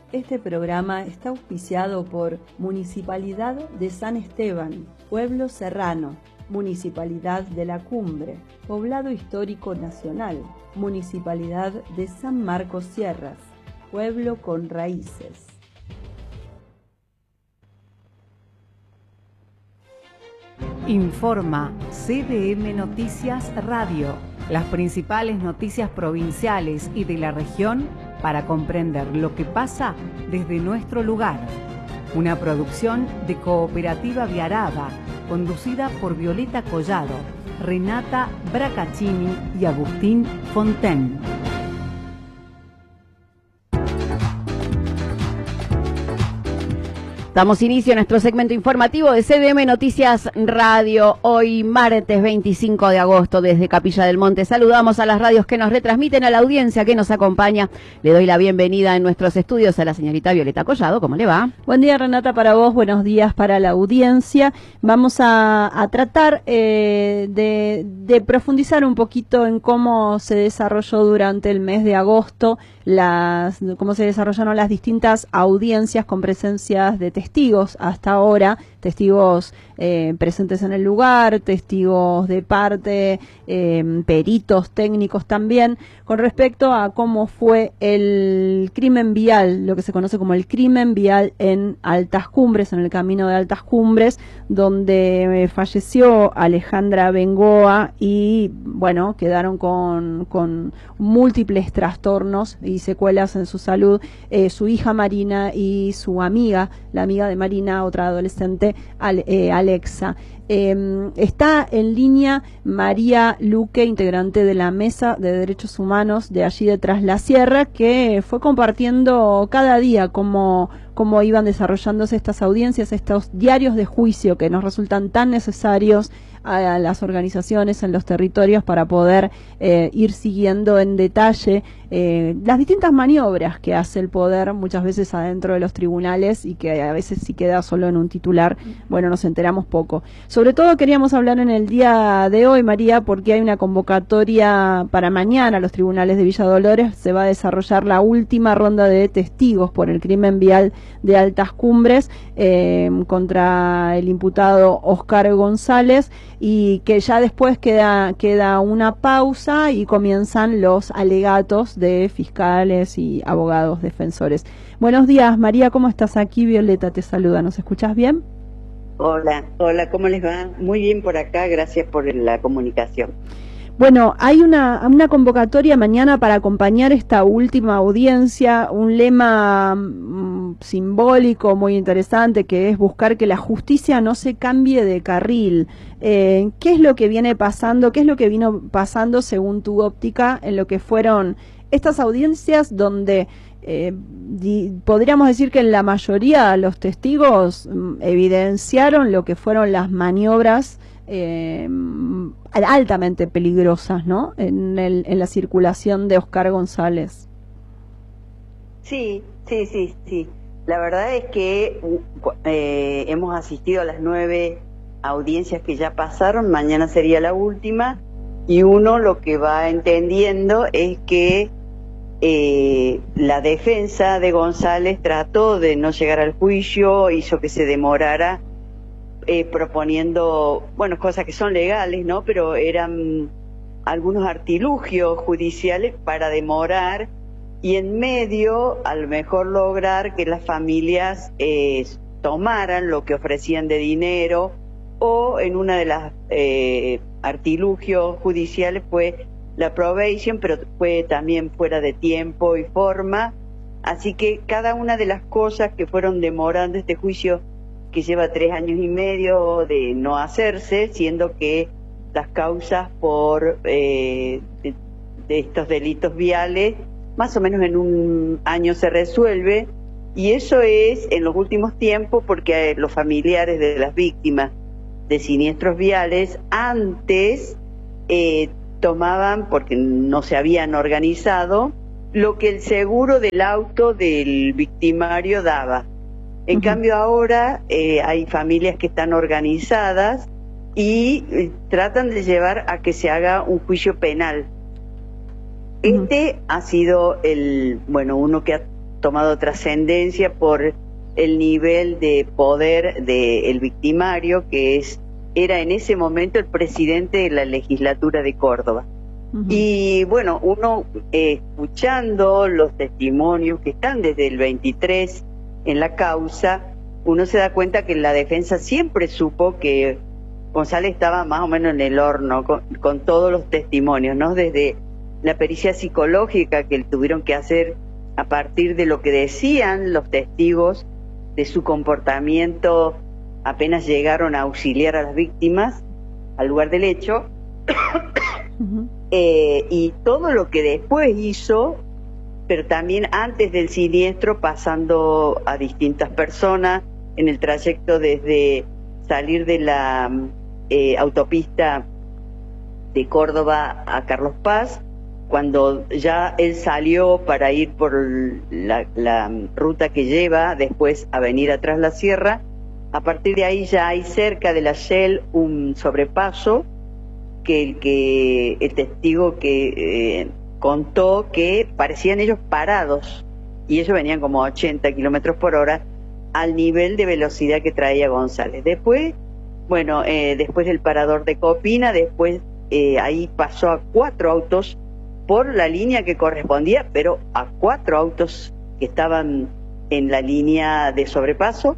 Este programa está auspiciado por Municipalidad de San Esteban, Pueblo Serrano, Municipalidad de la Cumbre, Poblado Histórico Nacional, Municipalidad de San Marcos Sierras, Pueblo con Raíces. Informa CDM Noticias Radio, las principales noticias provinciales y de la región para comprender lo que pasa desde nuestro lugar. Una producción de Cooperativa Viarada, conducida por Violeta Collado, Renata Bracaccini y Agustín Fontaine. Damos inicio a nuestro segmento informativo de CDM Noticias Radio, hoy martes 25 de agosto desde Capilla del Monte. Saludamos a las radios que nos retransmiten, a la audiencia que nos acompaña. Le doy la bienvenida en nuestros estudios a la señorita Violeta Collado. ¿Cómo le va? Buen día, Renata, para vos, buenos días para la audiencia. Vamos a tratar de profundizar un poquito en cómo se desarrolló durante el mes de agosto, cómo se desarrollaron las distintas audiencias con presencias de testigos hasta ahora, testigos presentes en el lugar, testigos de parte, peritos técnicos también, con respecto a cómo fue el crimen vial, lo que se conoce como el crimen vial en Altas Cumbres, en el camino de Altas Cumbres, donde falleció Alejandra Bengoa y, bueno, quedaron con múltiples trastornos y secuelas en su salud, su hija Marina y su amiga, la amiga de Marina, otra adolescente, Alexa. Está en línea María Luque, integrante de la Mesa de Derechos Humanos de allí de Tras la Sierra, que fue compartiendo cada día cómo iban desarrollándose estas audiencias, estos diarios de juicio que nos resultan tan necesarios a las organizaciones en los territorios para poder ir siguiendo en detalle las distintas maniobras que hace el poder muchas veces adentro de los tribunales y que a veces si queda solo en un titular, bueno, nos enteramos poco. Sobre todo queríamos hablar en el día de hoy, María, porque hay una convocatoria para mañana a los tribunales de Villa Dolores. Se va a desarrollar la última ronda de testigos por el crimen vial de Altas Cumbres contra el imputado Oscar González, y que ya después queda una pausa y comienzan los alegatos de fiscales y abogados defensores. Buenos días, María, ¿cómo estás? Aquí Violeta te saluda, ¿nos escuchas bien? Hola, ¿cómo les va? Muy bien por acá, gracias por la comunicación. Bueno, hay una convocatoria mañana para acompañar esta última audiencia, un lema simbólico muy interesante, que es buscar que la justicia no se cambie de carril. ¿Qué es lo que viene pasando? ¿Qué es lo que vino pasando según tu óptica en lo que fueron estas audiencias donde podríamos decir que en la mayoría los testigos evidenciaron lo que fueron las maniobras altamente peligrosas, ¿no? En la circulación de Oscar González. Sí. La verdad es que hemos asistido a las 9 audiencias que ya pasaron, mañana sería la última, y uno lo que va entendiendo es que la defensa de González trató de no llegar al juicio, hizo que se demorara, proponiendo, bueno, cosas que son legales, ¿no? Pero eran algunos artilugios judiciales para demorar y en medio a lo mejor lograr que las familias tomaran lo que ofrecían de dinero, o en una de las artilugios judiciales fue la probation, pero fue también fuera de tiempo y forma. Así que cada una de las cosas que fueron demorando este juicio, que lleva 3 años y medio de no hacerse, siendo que las causas por de estos delitos viales más o menos en un año se resuelve, y eso es en los últimos tiempos porque los familiares de las víctimas de siniestros viales antes tomaban, porque no se habían organizado, lo que el seguro del auto del victimario daba. En cambio ahora hay familias que están organizadas y tratan de llevar a que se haga un juicio penal. Este ha sido uno que ha tomado trascendencia por el nivel de poder del victimario, que era en ese momento el presidente de la legislatura de Córdoba. Y bueno, uno escuchando los testimonios que están desde el 23 en la causa, uno se da cuenta que la defensa siempre supo que González estaba más o menos en el horno con todos los testimonios, ¿no? Desde la pericia psicológica que tuvieron que hacer a partir de lo que decían los testigos, de su comportamiento apenas llegaron a auxiliar a las víctimas al lugar del hecho, y todo lo que después hizo, pero también antes del siniestro, pasando a distintas personas en el trayecto desde salir de la autopista de Córdoba a Carlos Paz, cuando ya él salió para ir por la ruta que lleva después a venir atrás la sierra. A partir de ahí ya hay cerca de la Shell un sobrepaso que el testigo que contó que parecían ellos parados y ellos venían como 80 kilómetros por hora al nivel de velocidad que traía González. Después, bueno, después del parador de Copina, después ahí pasó a 4 autos por la línea que correspondía, pero a 4 autos que estaban en la línea de sobrepaso.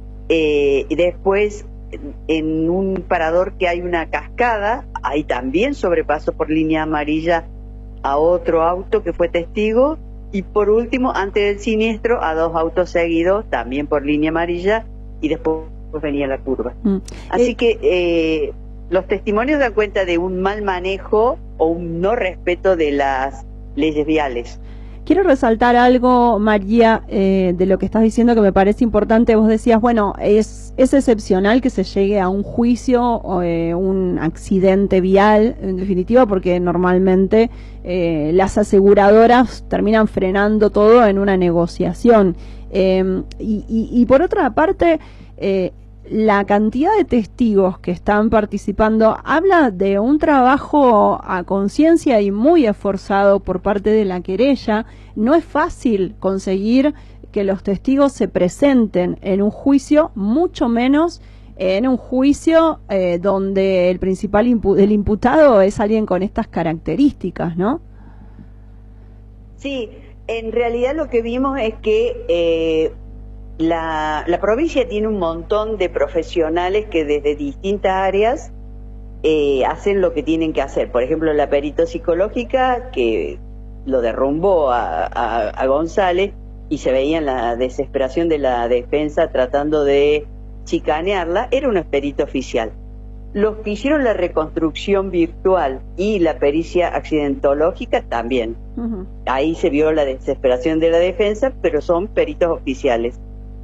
Y después en un parador que hay una cascada, ahí también sobrepaso por línea amarilla a otro auto que fue testigo, y por último, antes del siniestro, a 2 autos seguidos, también por línea amarilla, y después venía la curva. Así que los testimonios dan cuenta de un mal manejo o un no respeto de las leyes viales. Quiero resaltar algo, María, de lo que estás diciendo que me parece importante. Vos decías, bueno, es excepcional que se llegue a un juicio o un accidente vial, en definitiva, porque normalmente las aseguradoras terminan frenando todo en una negociación. Y por otra parte, la cantidad de testigos que están participando habla de un trabajo a conciencia y muy esforzado por parte de la querella. No es fácil conseguir que los testigos se presenten en un juicio, mucho menos en un juicio donde el principal el imputado es alguien con estas características, ¿no? Sí, en realidad lo que vimos es que la provincia tiene un montón de profesionales que desde distintas áreas hacen lo que tienen que hacer. Por ejemplo, la perito psicológica, que lo derrumbó a González, y se veía en la desesperación de la defensa tratando de chicanearla, era un perito oficial. Los que hicieron la reconstrucción virtual y la pericia accidentológica también. Ahí se vio la desesperación de la defensa, pero son peritos oficiales.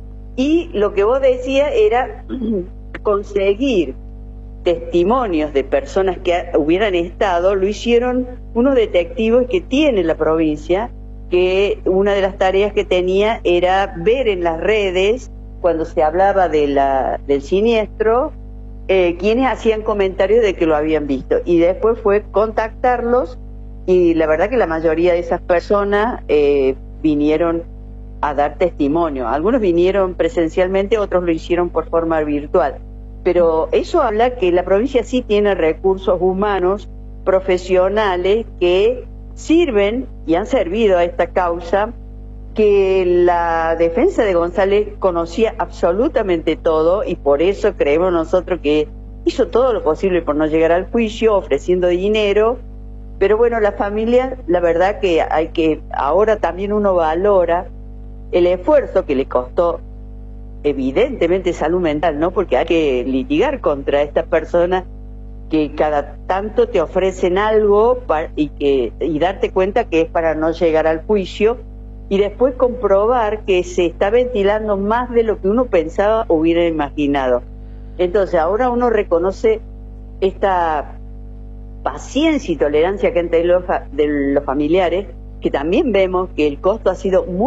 Y lo que vos decías era conseguir testimonios de personas que hubieran estado, lo hicieron unos detectives que tiene la provincia, que una de las tareas que tenía era ver en las redes, cuando se hablaba del siniestro, quienes hacían comentarios de que lo habían visto. Y después fue contactarlos, y la verdad que la mayoría de esas personas vinieron a dar testimonio. Algunos vinieron presencialmente, otros lo hicieron por forma virtual. Pero eso habla que la provincia sí tiene recursos humanos, profesionales, que sirven y han servido a esta causa, que la defensa de González conocía absolutamente todo, y por eso creemos nosotros que hizo todo lo posible por no llegar al juicio, ofreciendo dinero. Pero bueno, la familia, la verdad que ahora también uno valora el esfuerzo que le costó, evidentemente, salud mental, ¿no? Porque hay que litigar contra estas personas que cada tanto te ofrecen algo y darte cuenta que es para no llegar al juicio, y después comprobar que se está ventilando más de lo que uno pensaba o hubiera imaginado. Entonces ahora uno reconoce esta paciencia y tolerancia que han tenido de los familiares, que también vemos que el costo ha sido muy